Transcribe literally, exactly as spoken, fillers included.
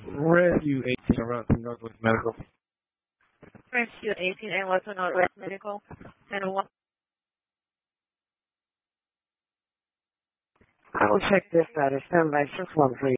Rescue eighteen around to Northwest Medical. Rescue eighteen and what's on Northwest Medical? And what? I will check this status. Stand by six one three.